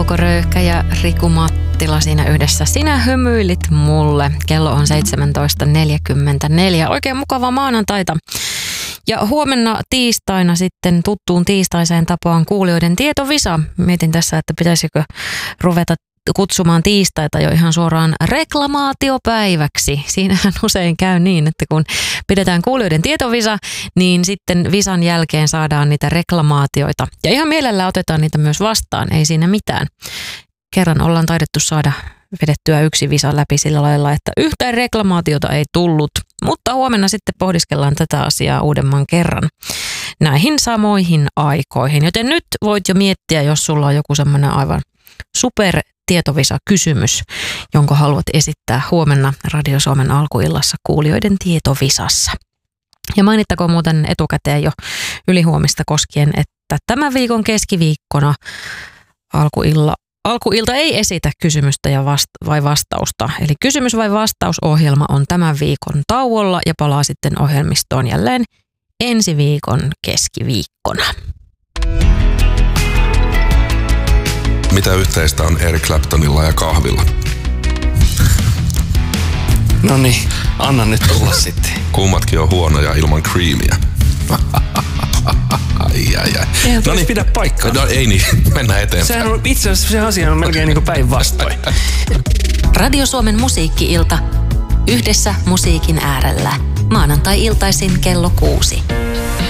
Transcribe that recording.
Touko Röyhkä ja Riku Mattila siinä yhdessä. Sinä hymyilit mulle. Kello on 17.44. Oikein mukavaa maanantaita. Ja huomenna tiistaina sitten tuttuun tiistaiseen tapaan kuulijoiden tietovisa. Mietin tässä, että pitäisikö ruveta kutsumaan tiistaita jo ihan suoraan reklamaatiopäiväksi. Siinähän usein käy niin, että kun pidetään kuulijoiden tietovisa, niin sitten visan jälkeen saadaan niitä reklamaatioita. Ja ihan mielellä otetaan niitä myös vastaan, ei siinä mitään. Kerran ollaan taidettu saada vedettyä yksi visa läpi sillä lailla, että yhtään reklamaatiota ei tullut. Mutta huomenna sitten pohdiskellaan tätä asiaa uudemman kerran näihin samoihin aikoihin. Joten nyt voit jo miettiä, jos sulla on joku semmoinen aivan super tietovisa-kysymys, jonka haluat esittää huomenna Radio Suomen alkuillassa kuulijoiden tietovisassa. Ja mainittakoon muuten etukäteen jo ylihuomista koskien, että tämän viikon keskiviikkona alkuilta ei esitä kysymystä vai vastausta. Eli kysymys vai vastausohjelma on tämän viikon tauolla ja palaa sitten ohjelmistoon jälleen ensi viikon keskiviikkona. Mitä yhteistä on Eric Claptonilla ja kahvilla? No niin, anna nyt tulla sitten. Kummatkin on huonoja ilman creamia. Eihän no niin, pidä paikkaa. No ei niin, mennään eteenpäin. Sehän on itse asiassa se asia on melkein niin kuin päinvastoin. Radio Suomen musiikki-ilta. Yhdessä musiikin äärellä. Maanantai-iltaisin kello 6.